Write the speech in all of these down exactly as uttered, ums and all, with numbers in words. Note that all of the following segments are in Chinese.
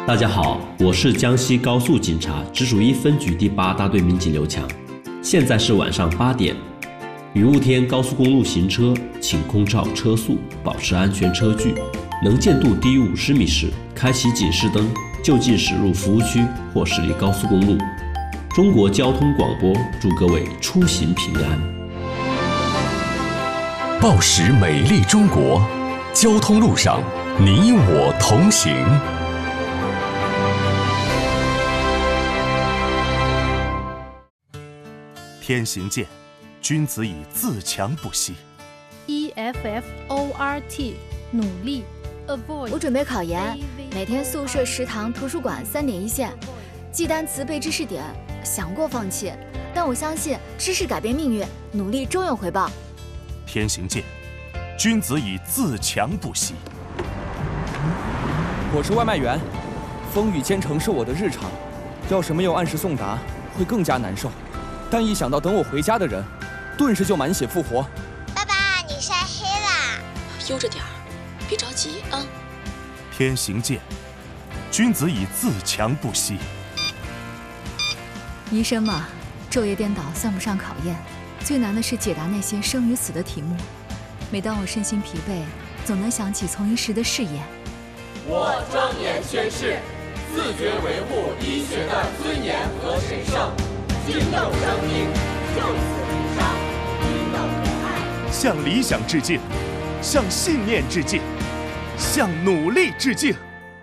大家好，我是江西高速警察直属一分局第八大队民警刘强。现在是晚上八点，雨雾天高速公路行车，请空照车速，保持安全车距。能见度低于五十米时，开启警示灯，就近驶入服务区或驶离高速公路。中国交通广播祝各位出行平安。 报时美丽中国，交通路上你我同行。 天行健，君子以自强不息。 E F F O R T 努力 Avoid。 我准备考研，每天宿舍、食堂、图书馆三点一线，记单词、背知识点，想过放弃，但我相信知识改变命运，努力终有回报。 天行健，君子以自强不息。 我是外卖员，风雨兼程是我的日常，要是没有按时送达，会更加难受。但一想到等我回家的人，顿时就满血复活。 爸爸，你晒黑啦！ 悠着点儿，别着急啊。 天行健，君子以自强不息。 医生嘛，昼夜颠倒算不上考验，最难的是解答那些生与死的题目。每当我身心疲惫，总能想起从医时的誓言。 我庄严宣誓，自觉维护医学的尊严和神圣。敬佑生命，就此无伤，应有仁爱。 向理想致敬，向信念致敬，向努力致敬。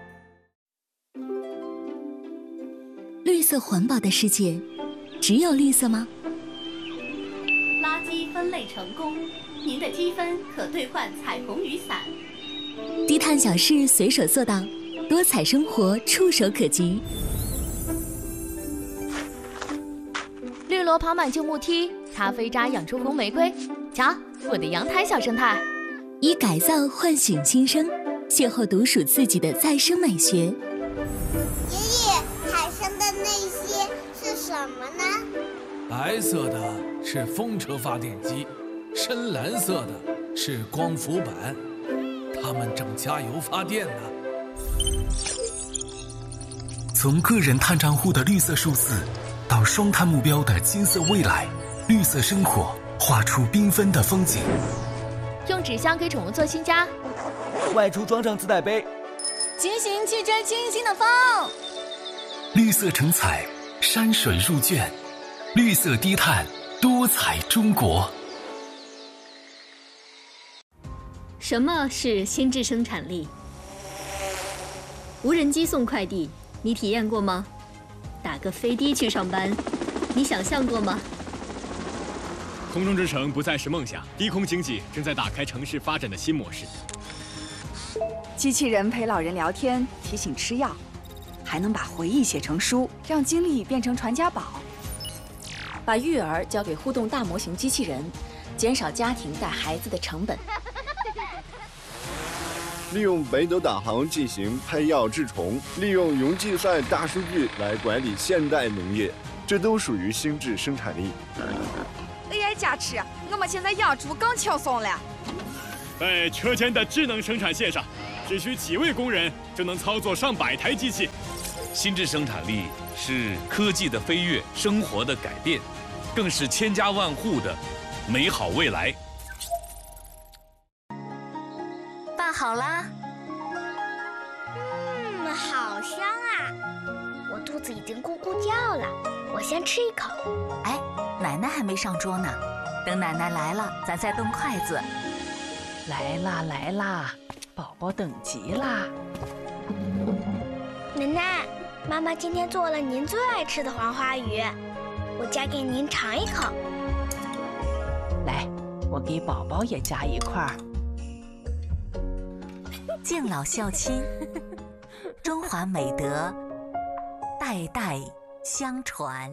绿色环保的世界，只有绿色吗？ 垃圾分类成功，您的积分可兑换彩虹雨伞。 低碳小事随手做到，多彩生活触手可及。 绿萝跑满旧木梯，咖啡渣养出红玫瑰。瞧，我的阳台小生态。 以改造唤醒新生，邂逅独属自己的再生美学。爷爷，海上的那些是什么呢？ 白色的是风车发电机，深蓝色的是光伏板，它们正加油发电呢。 从个人碳账户的绿色数字，到双碳目标的金色未来，绿色生活画出缤纷的风景。 用纸箱给宠物做新家， 外出装上自带杯， 骑行去追清新的风。 绿色成彩，山水入卷，绿色低碳，多彩中国。 什么是心智生产力？无人机送快递，你体验过吗？打个飞的去上班，你想象过吗？ 空中之城不再是梦想，低空经济正在打开城市发展的新模式。 机器人陪老人聊天，提醒吃药，还能把回忆写成书，让经历变成传家宝。 把育儿交给互动大模型机器人，减少家庭带孩子的成本。 利用北斗导航进行配药治虫，利用云计算大数据来管理现代农业，这都属于心智生产力。 A I 加持，我们现在养猪更轻松了。 在车间的智能生产线上，只需几位工人就能操作上百台机器。 心智生产力是科技的飞跃，生活的改变，更是千家万户的美好未来。 拌好啦。 嗯，好香啊！我肚子已经咕咕叫了，我先吃一口。 哎，奶奶还没上桌呢，等奶奶来了，咱再动筷子。 来啦来啦，宝宝等急啦！ 奶奶，妈妈今天做了您最爱吃的黄花鱼，我夹给您尝一口。 来，我给宝宝也夹一块儿。 敬老孝亲，中华美德代代相传。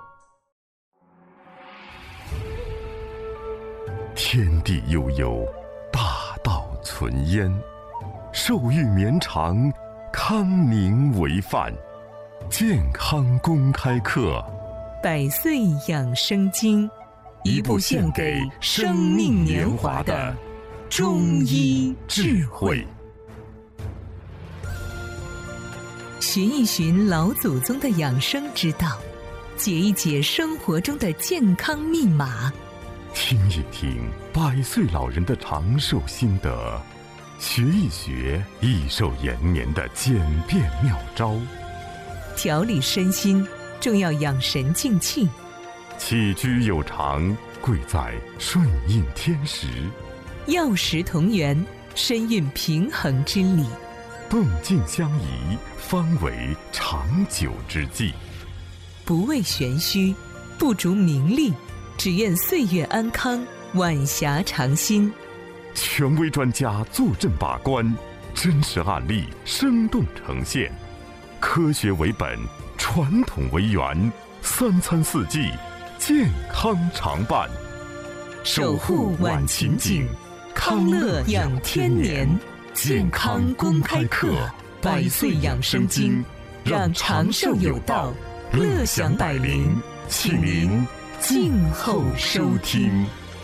天地悠悠，大道存焉，寿育绵长，康宁为范。健康公开课， 百岁养生经， 一部献给生命年华的中医智慧。 寻一寻老祖宗的养生之道，解一解生活中的健康密码， 听一听百岁老人的长寿心得，学一学益寿延年的简便妙招， 调理身心重要养神静气， 起居有常贵在顺应天时， 药食同源深蕴平衡之理， 动静相宜方为长久之计。 不为玄虚，不逐名利，只愿岁月安康，晚霞常新。 权威专家坐镇把关，真实案例生动呈现，科学为本，传统为源，三餐四季健康常伴， 守护晚晴景，康乐养天年。健康公开课，百岁养生经，让长寿有道，乐享百龄，请您静候收听。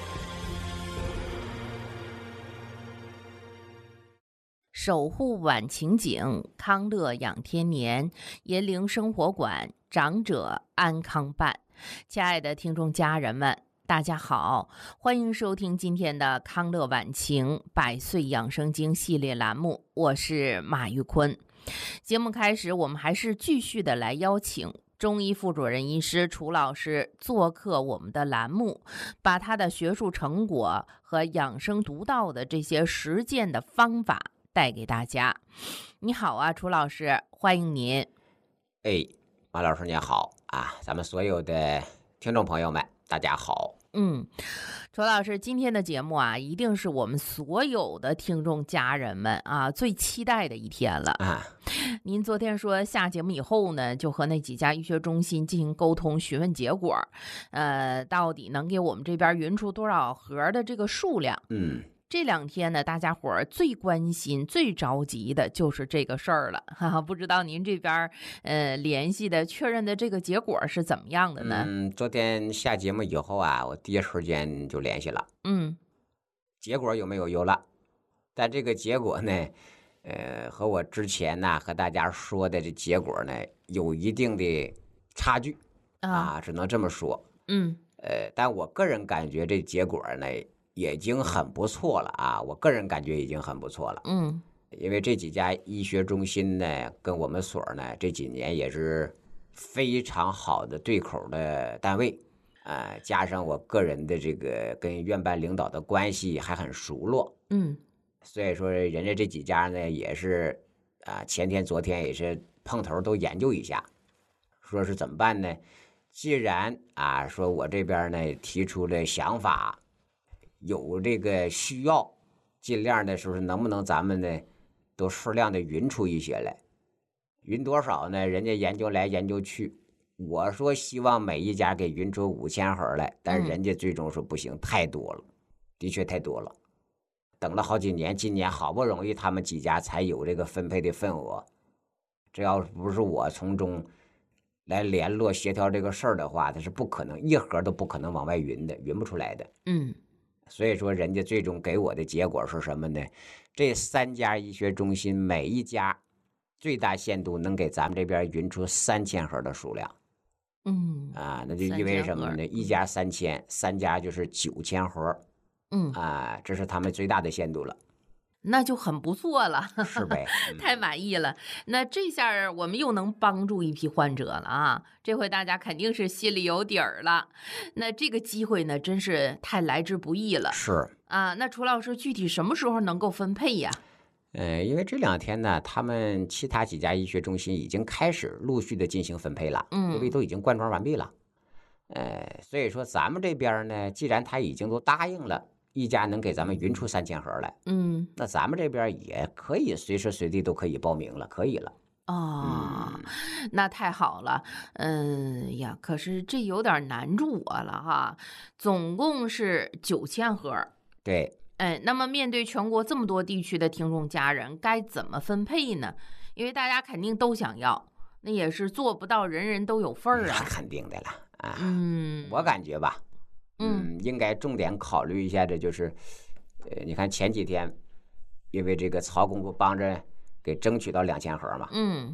守护晚晴景，康乐养天年，银铃生活馆，长者安康办。亲爱的听众家人们，大家好，欢迎收听今天的康乐晚晴百岁养生经系列栏目，我是马玉坤。节目开始，我们还是继续的来邀请中医副主任医师楚老师做客我们的栏目，把他的学术成果和养生独到的这些实践的方法带给大家。你好啊，楚老师，欢迎您。 哎，马老师您好啊，咱们所有的听众朋友们大家好。 嗯，楚老师，今天的节目啊，一定是我们所有的听众家人们啊最期待的一天了啊。 您昨天说下节目以后呢，就和那几家医学中心进行沟通，询问结果，呃，到底能给我们这边匀出多少盒的这个数量？ 嗯。 这两天呢，大家伙儿最关心、最着急的就是这个事儿了，哈哈。不知道您这边呃联系的、确认的这个结果是怎么样的呢？ 嗯，昨天下节目以后啊，我第一时间就联系了。 嗯， 结果有没有？有了，但这个结果呢，呃，和我之前呢和大家说的这结果呢，有一定的差距啊，啊只能这么说。 嗯， 呃，但我个人感觉这结果呢，已经很不错了啊！我个人感觉已经很不错了。 嗯， 因为这几家医学中心呢，跟我们所呢这几年也是非常好的对口的单位，啊、呃，加上我个人的这个跟院办领导的关系还很熟络。 嗯， 所以说人家这几家呢也是啊、呃，前天昨天也是碰头都研究一下，说是怎么办呢？既然啊说我这边呢提出了想法。有这个需要，尽量的时候能不能咱们呢，都适量的匀出一些来，匀多少呢？人家研究来研究去，我说希望每一家给匀出五千盒来，但是人家最终说不行，太多了，的确太多了。等了好几年，今年好不容易他们几家才有这个分配的份额，这要不是我从中来联络协调这个事儿的话，它是不可能一盒都不可能往外匀的，匀不出来的。 嗯。 所以说，人家最终给我的结果是什么呢？这三家医学中心每一家最大限度能给咱们这边匀出三千盒的数量。 嗯， 啊，那就意味着什么呢？一家三千，三家就是九千盒。 嗯， 啊，这是他们最大的限度了。 那就很不错了， 是呗、 嗯、太满意了。那这下我们又能帮助一批患者了啊！这回大家肯定是心里有底儿了。那这个机会呢，真是太来之不易了。 是啊，那楚老师具体什么时候能够分配呀？ 呃，因为这两天呢，他们其他几家医学中心已经开始陆续的进行分配了， 嗯， 因为都已经灌装完毕了。呃，所以说咱们这边呢，既然他已经都答应了。一家能给咱们匀出三千盒来， 嗯， 那咱们这边也可以随时随地都可以报名了，可以了。 哦，嗯、那太好了。嗯呀，可是这有点难住我了哈。总共是九千盒。 对。 哎，那么面对全国这么多地区的听众家人，该怎么分配呢？因为大家肯定都想要，那也是做不到人人都有份儿啊。 那肯定的了啊。 嗯， 我感觉吧。嗯，应该重点考虑一下的就是，呃，你看前几天，因为这个曹公不帮着给争取到两千盒嘛， 嗯，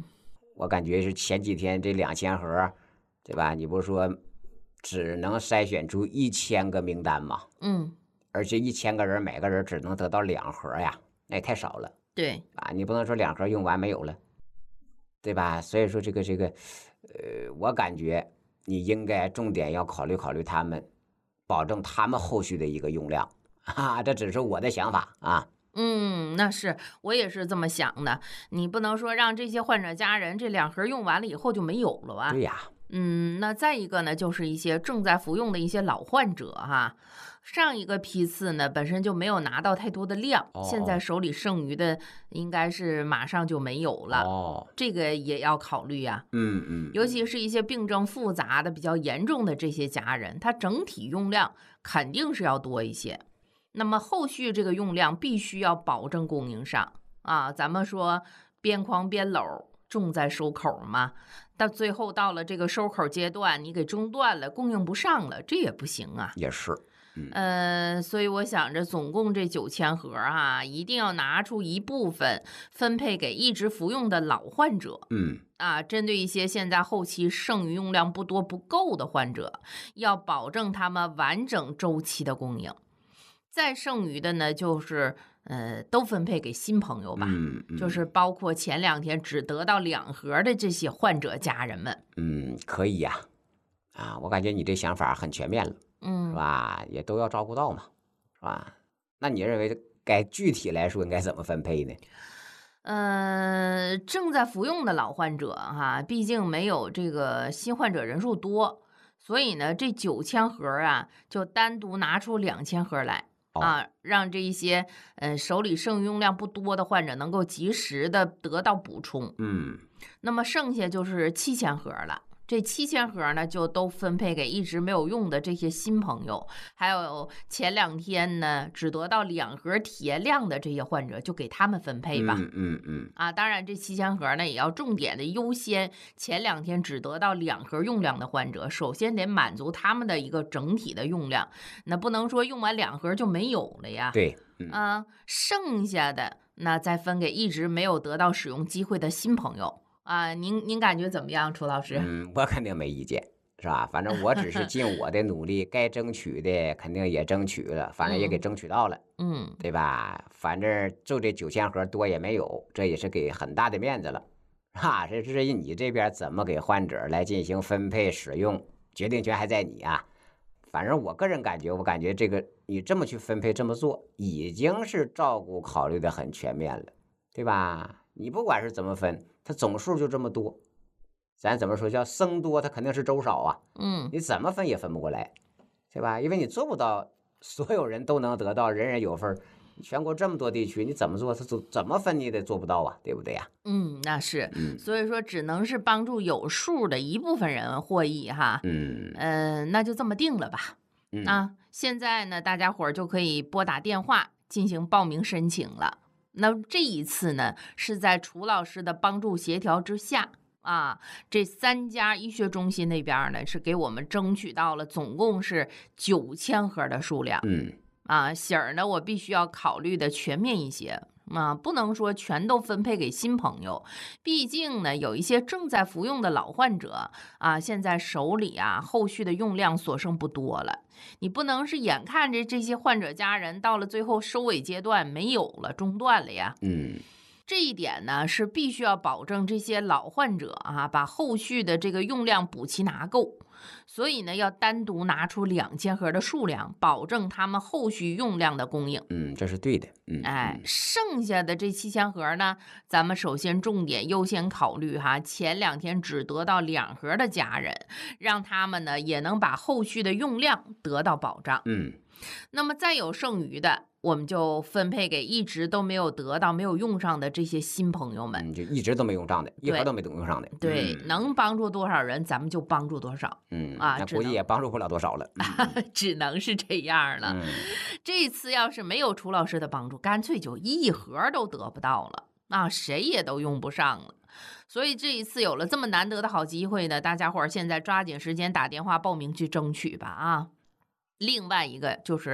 我感觉是前几天这两千盒，对吧？你不是说只能筛选出一千个名单吗？ 嗯， 而且一千个人，每个人只能得到两盒呀，那也太少了。 对啊，你不能说两盒用完没有了，对吧？所以说这个这个，呃，我感觉你应该重点要考虑考虑他们，保证他们后续的一个用量啊，这只是我的想法啊。 嗯，那是我也是这么想的。你不能说让这些患者家人这两盒用完了以后就没有了吧？ 对呀。 嗯，那再一个呢，就是一些正在服用的一些老患者哈，上一个批次呢本身就没有拿到太多的量， 哦、 现在手里剩余的应该是马上就没有了。 哦， 这个也要考虑呀、啊。 嗯嗯， 尤其是一些病症复杂的、比较严重的这些家人，他整体用量肯定是要多一些。那么后续这个用量必须要保证供应上啊，咱们说边框边篓重在收口嘛，到最后到了这个收口阶段，你给中断了，供应不上了，这也不行啊。 也是， 嗯、呃，所以我想着总共这九千盒啊，一定要拿出一部分分配给一直服用的老患者。 嗯。 啊，针对一些现在后期剩余用量不多不够的患者，要保证他们完整周期的供应。再剩余的呢，就是呃，都分配给新朋友吧， 嗯嗯、 就是包括前两天只得到两盒的这些患者家人们。 嗯，可以呀、啊，啊，我感觉你这想法很全面了， 嗯， 是吧？也都要照顾到嘛，是吧？那你认为该具体来说应该怎么分配呢？ 呃，正在服用的老患者哈，毕竟没有这个新患者人数多，所以呢，这九千盒啊，就单独拿出两千盒来。啊，让这一些呃手里剩余用量不多的患者能够及时的得到补充。 嗯， 那么剩下就是七千盒了。这七千盒呢，就都分配给一直没有用的这些新朋友，还有前两天呢只得到两盒体验量的这些患者，就给他们分配吧。 嗯嗯嗯。 啊，当然这七千盒呢，也要重点的优先前两天只得到两盒用量的患者，首先得满足他们的一个整体的用量，那不能说用完两盒就没有了呀。 对， 嗯、啊，剩下的那再分给一直没有得到使用机会的新朋友。啊，您您感觉怎么样，楚老师？ 嗯，我肯定没意见，是吧？反正我只是尽我的努力，该争取的肯定也争取了，反正也给争取到了， 嗯， 对吧？反正就这九千盒多也没有，这也是给很大的面子了，哈。这至于你这边怎么给患者来进行分配使用，决定权还在你啊。反正我个人感觉，我感觉这个你这么去分配这么做，已经是照顾考虑的很全面了，对吧？你不管是怎么分，它总数就这么多，咱怎么说叫僧多，它肯定是粥少啊。 嗯， 你怎么分也分不过来，对吧？因为你做不到所有人都能得到，人人有份。全国这么多地区，你怎么做，它怎么分你得做不到啊，对不对呀？ 嗯，那是。 嗯， 所以说只能是帮助有数的一部分人获益哈。 嗯， 呃，那就这么定了吧。 嗯啊，现在呢，大家伙儿就可以拨打电话进行报名申请了。那这一次呢，是在楚老师的帮助协调之下啊，这三家医学中心那边呢，是给我们争取到了总共是九千盒的数量。 嗯， 啊，喜儿呢，我必须要考虑的全面一些啊，不能说全都分配给新朋友，毕竟呢，有一些正在服用的老患者啊，现在手里啊，后续的用量所剩不多了。你不能是眼看着这些患者家人到了最后收尾阶段没有了，中断了呀。 嗯， 这一点呢是必须要保证这些老患者啊，把后续的这个用量补齐拿够。所以呢，要单独拿出两千盒的数量，保证他们后续用量的供应。 嗯，这是对的。嗯， 哎，剩下的这七千盒呢，咱们首先重点优先考虑哈，前两天只得到两盒的家人，让他们呢也能把后续的用量得到保障。 嗯， 那么再有剩余的，我们就分配给一直都没有得到、没有用上的这些新朋友们。 嗯，就一直都没用上的，一盒都没用上的。 对， 嗯、 能帮助多少人，咱们就帮助多少。 嗯啊， 那估计也帮助不了多少了， 嗯、只能是这样了。 嗯、 这次要是没有楚老师的帮助，干脆就一盒都得不到了，啊，谁也都用不上了。所以这一次有了这么难得的好机会呢，大家伙儿现在抓紧时间打电话报名去争取吧啊！另外一个就是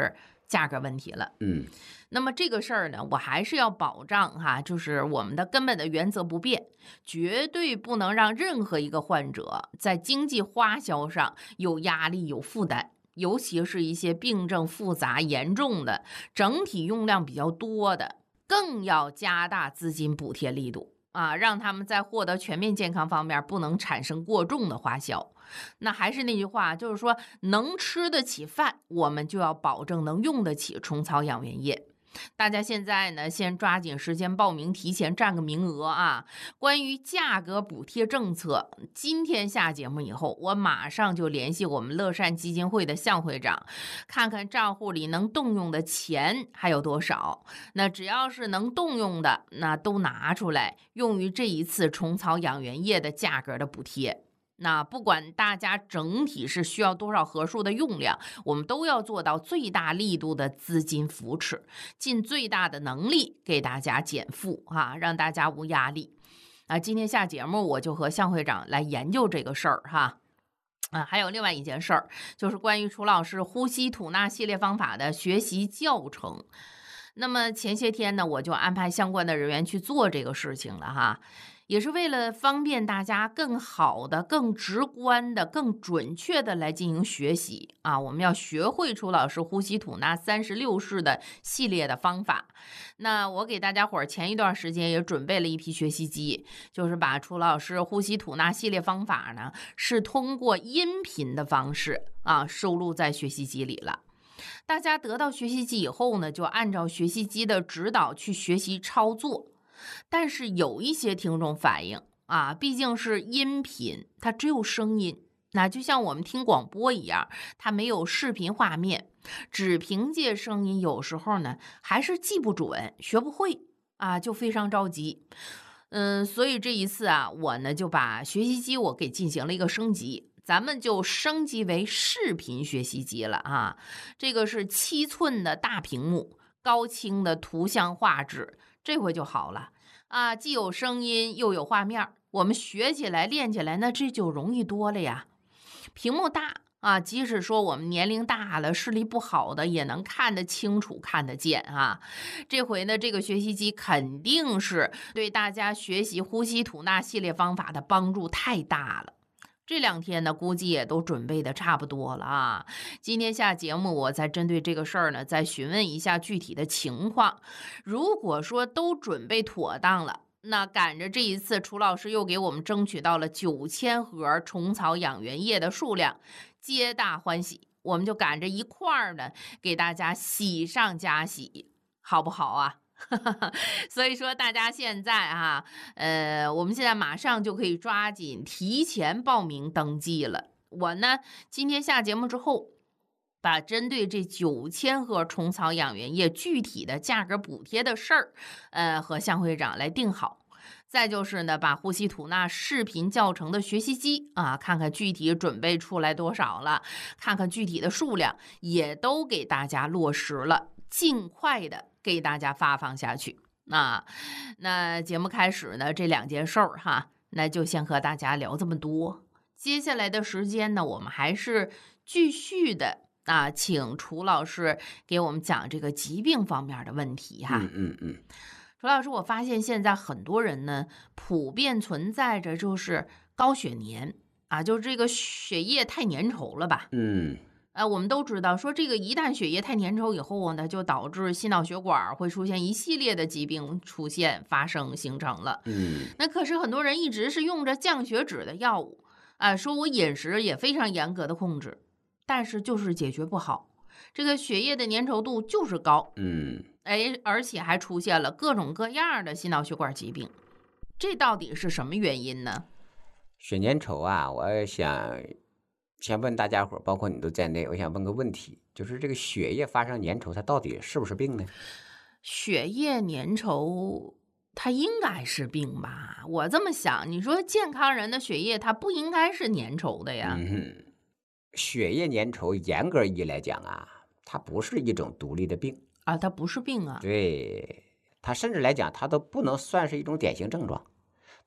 价格问题了。 嗯， 那么这个事儿呢，我还是要保障哈，就是我们的根本的原则不变，绝对不能让任何一个患者在经济花销上有压力、有负担。尤其是一些病症复杂严重的、整体用量比较多的，更要加大资金补贴力度啊，让他们在获得全面健康方面不能产生过重的花销。那还是那句话，就是说能吃得起饭，我们就要保证能用得起虫草养元液。大家现在呢，先抓紧时间报名，提前占个名额啊！关于价格补贴政策，今天下节目以后，我马上就联系我们乐善基金会的向会长，看看账户里能动用的钱还有多少。那只要是能动用的，那都拿出来，用于这一次虫草养元液的价格的补贴。那不管大家整体是需要多少盒数的用量，我们都要做到最大力度的资金扶持，尽最大的能力给大家减负啊，让大家无压力。啊，今天下节目我就和向会长来研究这个事儿哈。啊，还有另外一件事儿，就是关于楚老师呼吸吐纳系列方法的学习教程。那么前些天呢，我就安排相关的人员去做这个事情了哈。也是为了方便大家更好的、更直观的、更准确的来进行学习啊，我们要学会楚老师呼吸吐纳三十六式的系列的方法。那我给大家伙儿前一段时间也准备了一批学习机，就是把楚老师呼吸吐纳系列方法呢，是通过音频的方式啊收录在学习机里了。大家得到学习机以后呢，就按照学习机的指导去学习操作。但是有一些听众反映啊，毕竟是音频，它只有声音，那就像我们听广播一样，它没有视频画面，只凭借声音，有时候呢还是记不准、学不会啊，就非常着急。嗯，所以这一次啊，我呢就把学习机我给进行了一个升级，咱们就升级为视频学习机了啊。这个是七寸的大屏幕，高清的图像画质。这回就好了啊，既有声音又有画面，我们学起来练起来那这就容易多了呀。屏幕大啊，即使说我们年龄大了视力不好的也能看得清楚看得见啊。这回呢这个学习机肯定是对大家学习呼吸吐纳系列方法的帮助太大了。这两天呢，估计也都准备的差不多了啊。今天下节目，我再针对这个事儿呢，再询问一下具体的情况。如果说都准备妥当了，那赶着这一次，楚老师又给我们争取到了九千盒虫草养元液的数量，皆大欢喜。我们就赶着一块儿呢，给大家喜上加喜，好不好啊？所以说大家现在啊，呃，我们现在马上就可以抓紧提前报名登记了。我呢，今天下节目之后，把针对这九千盒虫草养元液具体的价格补贴的事儿，呃，和向会长来定好。再就是呢，把呼吸吐纳视频教程的学习机啊，看看具体准备出来多少了，看看具体的数量，也都给大家落实了，尽快的给大家发放下去。啊，那节目开始呢，这两件事儿哈，那就先和大家聊这么多。接下来的时间呢，我们还是继续的啊，请楚老师给我们讲这个疾病方面的问题哈。 嗯嗯嗯。 楚老师，我发现现在很多人呢，普遍存在着就是高血粘啊，就是这个血液太粘稠了吧？ 嗯。 呃，我们都知道说，这个一旦血液太粘稠以后呢，就导致心脑血管会出现一系列的疾病出现、发生、形成了。 嗯。 那可是很多人一直是用着降血脂的药物啊、呃，说我饮食也非常严格的控制，但是就是解决不好，这个血液的粘稠度就是高。 嗯。 哎，而且还出现了各种各样的心脑血管疾病，这到底是什么原因呢？ 血粘稠啊，我想先问大家伙，包括你都在内，我想问个问题，就是这个血液发生粘稠，它到底是不是病呢？ 血液粘稠，它应该是病吧？我这么想，你说健康人的血液，它不应该是粘稠的呀？ 嗯哼，血液粘稠，严格意义来讲啊，它不是一种独立的病。 啊，它不是病啊， 对，它甚至来讲，它都不能算是一种典型症状，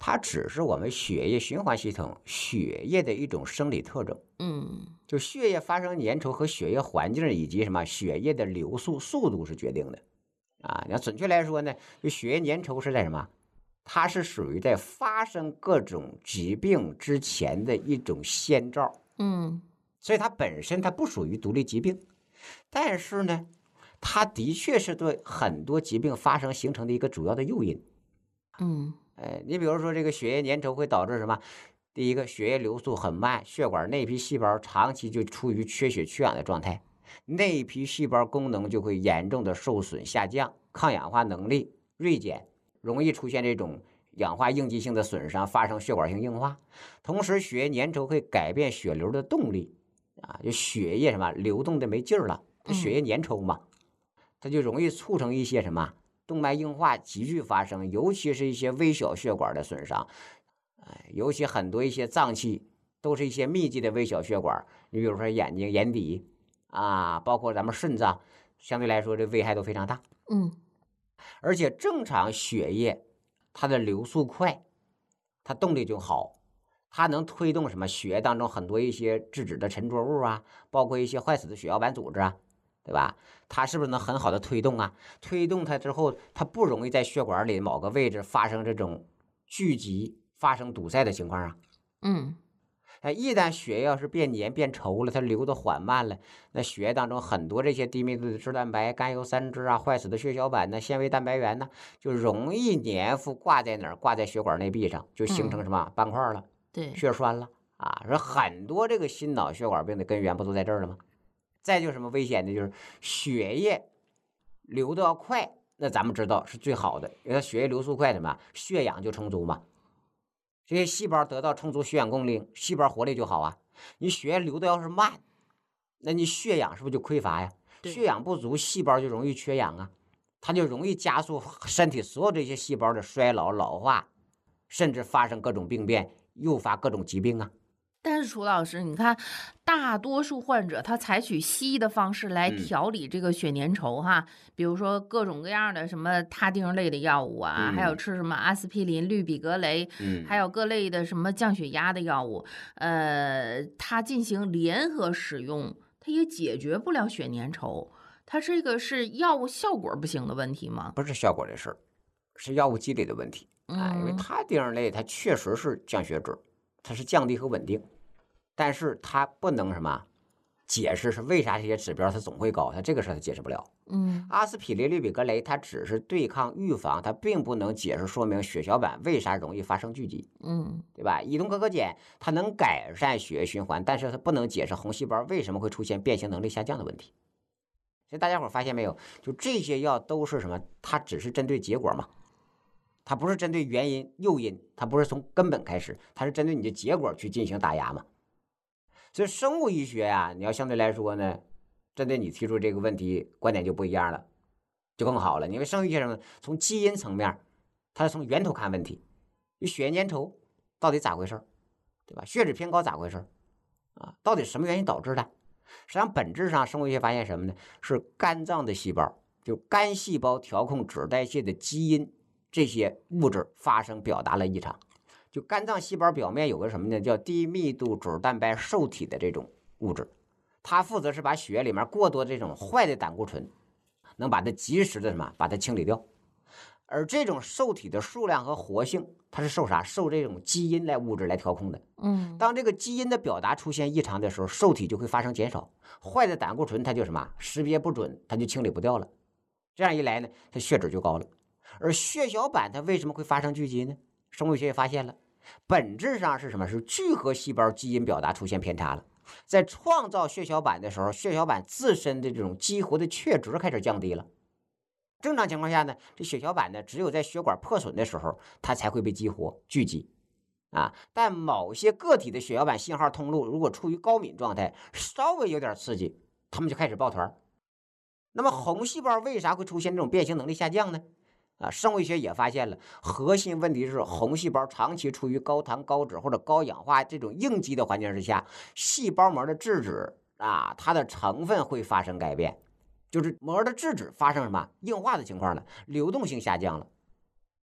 它只是我们血液循环系统血液的一种生理特征。 嗯， 就血液发生粘稠和血液环境以及什么血液的流速速度是决定的。啊，那准确来说呢，就血液粘稠是在什么？它是属于在发生各种疾病之前的一种先兆。 嗯， 所以它本身它不属于独立疾病，但是呢，它的确是对很多疾病发生形成的一个主要的诱因。 嗯， 呃，你比如说这个血液粘稠会导致什么？第一个，血液流速很慢，血管内皮细胞长期就处于缺血缺氧的状态，内皮细胞功能就会严重的受损下降，抗氧化能力锐减，容易出现这种氧化应激性的损伤，发生血管性硬化。同时，血液粘稠会改变血流的动力，啊，就血液什么流动的没劲儿了，它血液粘稠嘛，它就容易促成一些什么动脉硬化急剧发生，尤其是一些微小血管的损伤，哎，尤其很多一些脏器都是一些密集的微小血管，你比如说眼睛、眼底啊，包括咱们肾脏，相对来说这危害都非常大。 嗯， 而且正常血液它的流速快，它动力就好，它能推动什么血液当中很多一些质子的沉着物啊，包括一些坏死的血小板组织啊，对吧？它是不是能很好的推动啊？推动它之后，它不容易在血管里某个位置发生这种聚集、发生堵塞的情况啊。 嗯， 哎，一旦血液要是变黏变稠了，它流的缓慢了，那血液当中很多这些低密度的脂蛋白、甘油三酯啊、坏死的血小板呢、纤维蛋白原呢，就容易粘附挂在哪儿？挂在血管内壁上，就形成什么斑块了？ 对， 血栓了啊！说很多这个心脑血管病的根源不都在这儿了吗？再就是什么危险的，就是血液流得要快，那咱们知道是最好的，因为它血液流速快，什么血氧就充足嘛。这些细胞得到充足血氧供应，细胞活力就好啊。你血液流的要是慢，那你血氧是不是就匮乏呀？血氧不足，细胞就容易缺氧啊，它就容易加速身体所有这些细胞的衰老、老化，甚至发生各种病变，诱发各种疾病啊。 但是楚老师，你看，大多数患者他采取西医的方式来调理这个血粘稠哈，嗯、比如说各种各样的什么他汀类的药物啊，嗯、还有吃什么阿司匹林、氯吡格雷，嗯、还有各类的什么降血压的药物，呃，他进行联合使用，它也解决不了血粘稠。它这个是药物效果不行的问题吗？ 不是效果的事儿，是药物机理的问题啊、嗯。因为他汀类它确实是降血脂。它是降低和稳定，但是它不能什么解释是为啥这些指标它总会高，它这个事儿它解释不了。 嗯， 阿司匹林、氯吡格雷它只是对抗预防，它并不能解释说明血小板为啥容易发生聚集。 嗯， 对吧？乙酮可可碱它能改善血液循环，但是它不能解释红细胞为什么会出现变形能力下降的问题。所以大家伙发现没有，就这些药都是什么？它只是针对结果嘛。它不是针对原因诱因，它不是从根本开始，它是针对你的结果去进行打压嘛。所以生物医学呀、啊，你要相对来说呢，针对你提出这个问题，观点就不一样了，就更好了。因为生物医学上从基因层面，它是从源头看问题，你血液粘稠到底咋回事，对吧？血脂偏高咋回事啊？到底什么原因导致的？实际上本质上生物医学发现什么呢？是肝脏的细胞，就肝细胞调控脂代谢的基因。这些物质发生表达了异常，就肝脏细胞表面有个什么呢？叫低密度脂蛋白受体的这种物质，它负责是把血液里面过多这种坏的胆固醇，能把它及时的什么把它清理掉。而这种受体的数量和活性，它是受啥？受这种基因来物质来调控的。 嗯， 当这个基因的表达出现异常的时候，受体就会发生减少，坏的胆固醇它就什么识别不准，它就清理不掉了。这样一来呢，它血脂就高了。而血小板它为什么会发生聚集呢？生物学也发现了，本质上是什么？是聚合细胞基因表达出现偏差了。在创造血小板的时候，血小板自身的这种激活的确值开始降低了。正常情况下呢，这血小板呢，只有在血管破损的时候，它才会被激活聚集啊。但某些个体的血小板信号通路如果处于高敏状态，稍微有点刺激，它们就开始抱团。那么红细胞为啥会出现这种变形能力下降呢？啊，生物学也发现了，核心问题是红细胞长期处于高糖、高脂或者高氧化这种应激的环境之下，细胞膜的质子啊，它的成分会发生改变，就是膜的质子发生什么硬化的情况了，流动性下降了。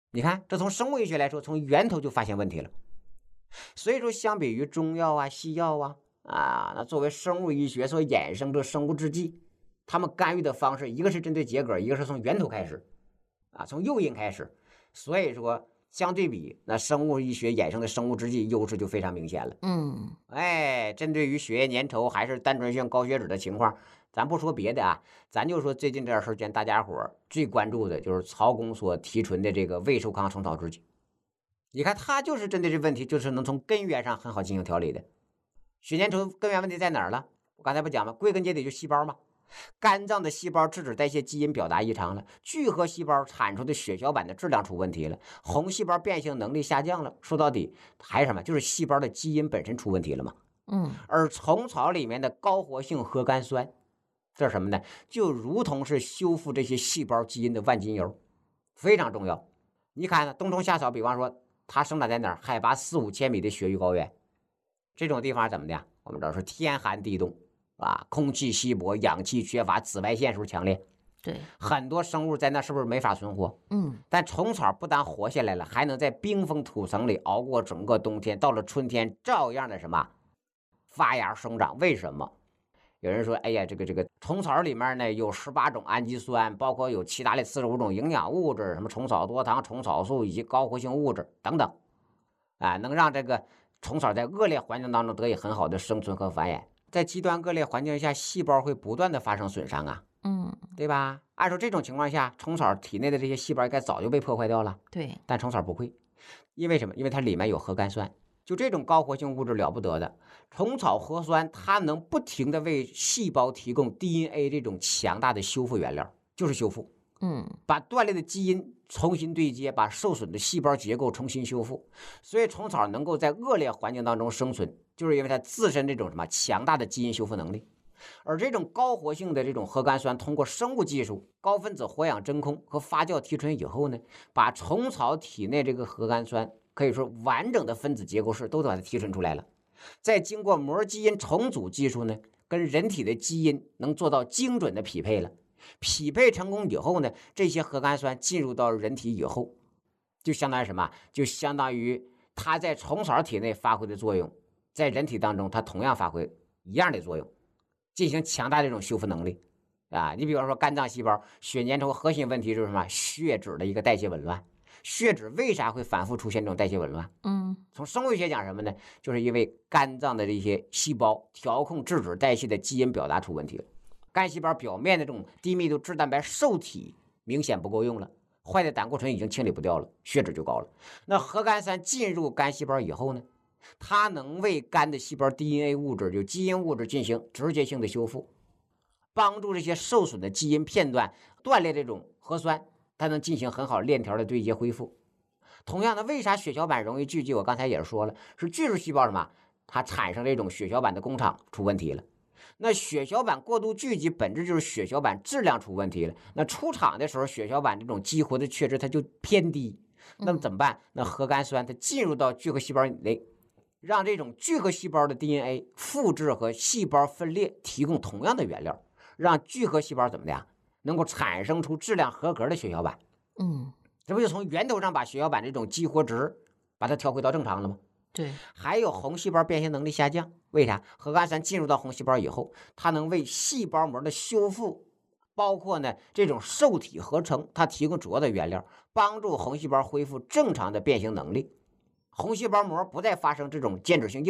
你看，这从生物医学来说，从源头就发现问题了。所以说，相比于中药啊、西药啊，啊，那作为生物医学所衍生的生物制剂，他们干预的方式，一个是针对结果，一个是从源头开始，啊，从诱因开始。所以说，相对比那生物医学衍生的生物制剂，优势就非常明显了。 嗯， 哎，针对于血液粘稠还是单纯性高血脂的情况，咱不说别的啊，咱就说最近这段时间大家伙最关注的就是曹公所提纯的这个胃寿康虫草制剂。你看，它就是针对这问题，就是能从根源上很好进行调理的。血粘稠根源问题在哪儿了？我刚才不讲吗？归根结底就细胞嘛。肝脏的细胞脂质代谢基因表达异常了，聚合细胞产出的血小板的质量出问题了，红细胞变性能力下降了。说到底还是什么？就是细胞的基因本身出问题了嘛。 嗯， 而虫草里面的高活性核苷酸，这是什么呢？就如同是修复这些细胞基因的万金油，非常重要。你看呢，冬虫夏草，比方说它生长在哪儿？海拔四五千米的雪域高原，这种地方怎么的？我们知道是天寒地冻啊，空气稀薄，氧气缺乏，紫外线数强烈。 对， 很多生物在那是不是没法存活？ 嗯， 但虫草不但活下来了，还能在冰封土层里熬过整个冬天，到了春天照样的什么发芽生长。为什么？有人说，哎呀，这个这个虫草里面呢有十八种氨基酸，包括有其他的四十五种营养物质，什么虫草多糖、虫草素以及高活性物质等等，啊，能让这个虫草在恶劣环境当中得以很好的生存和繁衍。在极端恶劣环境下，细胞会不断的发生损伤啊， 嗯， 对吧？按说这种情况下，虫草体内的这些细胞应该早就被破坏掉了， 对， 但虫草不会，因为什么？因为它里面有核苷酸。就这种高活性物质了不得的，虫草核酸它能不停的为细胞提供 D N A 这种强大的修复原料，就是修复， 嗯， 把断裂的基因重新对接，把受损的细胞结构重新修复。所以虫草能够在恶劣环境当中生存，就是因为它自身这种什么强大的基因修复能力。而这种高活性的这种核苷酸，通过生物技术、高分子活氧真空和发酵提纯以后呢，把虫草体内这个核苷酸可以说完整的分子结构式都把它提纯出来了。再经过膜基因重组技术呢，跟人体的基因能做到精准的匹配了。匹配成功以后呢，这些核苷酸进入到人体以后，就相当于什么？就相当于它在虫草体内发挥的作用，在人体当中它同样发挥一样的作用，进行强大的这种修复能力啊。你比方说肝脏细胞血粘稠核心问题是什么？血脂的一个代谢紊乱。血脂为啥会反复出现这种代谢紊乱？ 嗯， 从生物学讲什么呢？就是因为肝脏的这些细胞调控质脂代谢的基因表达出问题了。肝细胞表面的这种低密度脂蛋白受体明显不够用了，坏的胆固醇已经清理不掉了，血脂就高了。那核苷酸进入肝细胞以后呢，它能为肝的细胞 D N A 物质，就基因物质进行直接性的修复，帮助这些受损的基因片段断裂这种核酸，它能进行很好链条的对接恢复。同样的，为啥血小板容易聚集？我刚才也说了，是巨噬细胞什么？它产生这种血小板的工厂出问题了。那血小板过度聚集，本质就是血小板质量出问题了。那出厂的时候，血小板这种激活的确值它就偏低。那么怎么办？那核苷酸它进入到聚合细胞内，让这种聚合细胞的 D N A 复制和细胞分裂提供同样的原料，让聚合细胞怎么的呀？能够产生出质量合格的血小板。 嗯， 这不就从源头上把血小板这种激活值把它调回到正常了吗？ 对。 还有红细胞变形能力下降，为啥？核苷酸进入到红细胞以后，它能为细胞膜的修复，包括呢这种受体合成，它提供主要的原料，帮助红细胞恢复正常的变形能力。红细胞膜不再发生这种间质性硬